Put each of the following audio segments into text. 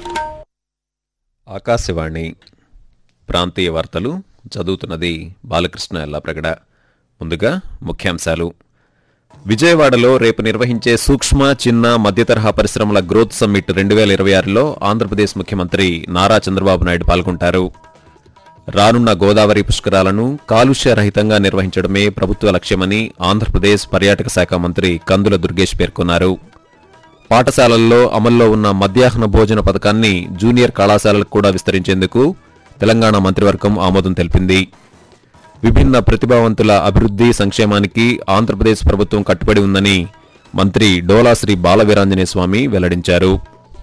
ఆకాశవాణి ప్రాంతీయ వార్తలు చదువుతున్నది బాలకృష్ణ ఎల్లాప్రగడ. ముందుగా ముఖ్యాంశాలు. విజయవాడలో రేపు నిర్వహించే సూక్ష్మ, చిన్న, మధ్యతరహా పరిశ్రమల గ్రోత్ సమ్మిట్ 2026లో ఆంధ్రప్రదేశ్ ముఖ్యమంత్రి నారా చంద్రబాబు నాయుడు పాల్గొంటారు. రానున్న గోదావరి పుష్కరాలను కాలుష్యరహితంగా నిర్వహించడమే ప్రభుత్వ లక్ష్యమని ఆంధ్రప్రదేశ్ పర్యాటక శాఖ మంత్రి కందుల దుర్గేష్ పేర్కొన్నారు. పాఠశాలల్లో అమల్లో ఉన్న మధ్యాహ్న భోజన పథకాన్ని జూనియర్ కళాశాలలకు కూడా విస్తరించేందుకు తెలంగాణ మంత్రివర్గం ఆమోదం తెలిపింది. విభిన్న ప్రతిభావంతుల అభివృద్ధి, సంక్షేమానికి ఆంధ్రప్రదేశ్ ప్రభుత్వం కట్టుబడి ఉందని మంత్రి డోలా శ్రీ బాలవీరాంజనేయ స్వామి వెల్లడించారు.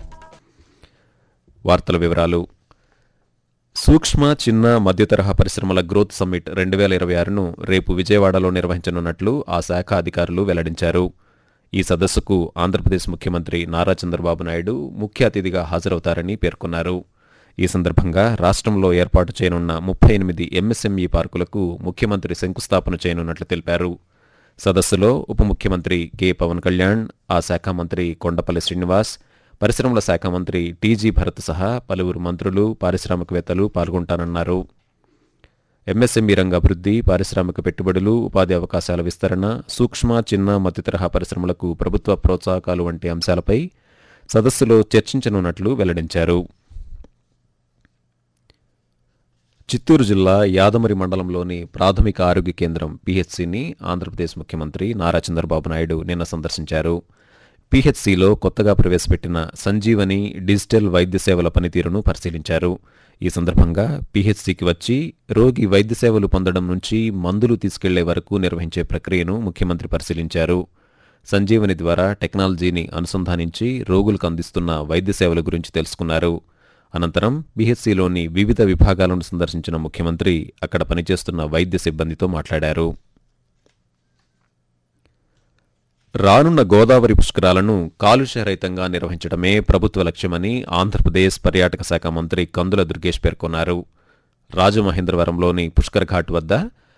వార్తల వివరాలు. సూక్ష్మ, చిన్న, మధ్యతరహా పరిశ్రమల గ్రోత్ సమ్మిట్ 2026ను రేపు విజయవాడలో నిర్వహించనున్నట్లు ఆ శాఖ అధికారులు వెల్లడించారు. ఈ సదస్సుకు ఆంధ్రప్రదేశ్ ముఖ్యమంత్రి నారా చంద్రబాబు నాయుడు ముఖ్య అతిథిగా హాజరవుతారని పేర్కొన్నారు. ఈ సందర్భంగా రాష్ట్రంలో ఏర్పాటు చేయనున్న 38 ఎంఎస్ఎంఈ పార్కులకు ముఖ్యమంత్రి శంకుస్థాపన చేయనున్నట్లు తెలిపారు. సదస్సులో ఉప ముఖ్యమంత్రి కె పవన్ కళ్యాణ్, ఆ శాఖ మంత్రి కొండపల్లి శ్రీనివాస్, పరిశ్రమల శాఖ మంత్రి టీజీ భరత్ సహా పలువురు మంత్రులు, పారిశ్రామికవేత్తలు పాల్గొంటానన్నారు. ఎంఎస్ఎంఈ రంగ అభివృద్ధి, పారిశ్రామిక పెట్టుబడులు, ఉపాధి అవకాశాల విస్తరణ, సూక్ష్మ, చిన్న, మధ్యతరహా పరిశ్రమలకు ప్రభుత్వ ప్రోత్సాహకాలు వంటి అంశాలపై సదస్సులో చర్చించనున్నట్లు వెల్లడించారు. చిత్తూరు జిల్లా యాదమరి మండలంలోని ప్రాథమిక ఆరోగ్య కేంద్రం పీహెచ్సీని ఆంధ్రప్రదేశ్ ముఖ్యమంత్రి నారా చంద్రబాబు నాయుడు నిన్న సందర్శించారు. పీహెచ్సీలో కొత్తగా ప్రవేశపెట్టిన సంజీవని డిజిటల్ వైద్య సేవల పనితీరును పరిశీలించారు. ఈ సందర్భంగా పీహెచ్సీకి వచ్చి రోగి వైద్య సేవలు పొందడం నుంచి మందులు తీసుకెళ్లే వరకు నిర్వహించే ప్రక్రియను ముఖ్యమంత్రి పరిశీలించారు. సంజీవని ద్వారా టెక్నాలజీని అనుసంధానించి రోగులకు అందిస్తున్న వైద్య సేవల గురించి తెలుసుకున్నారు. అనంతరం పీహెచ్సీలోని వివిధ విభాగాలను సందర్శించిన ముఖ్యమంత్రి అక్కడ పనిచేస్తున్న వైద్య సిబ్బందితో మాట్లాడారు. రానున్న గోదావరి పుష్కరాలను కాలుష్యరహితంగా నిర్వహించడమే ప్రభుత్వ లక్ష్యమని ఆంధ్రప్రదేశ్ పర్యాటక శాఖ మంత్రి కందుల దుర్గేష్ పేర్కొన్నారు. రాజమహేంద్రవరంలోని పుష్కర్ ఘాట్ వద్ద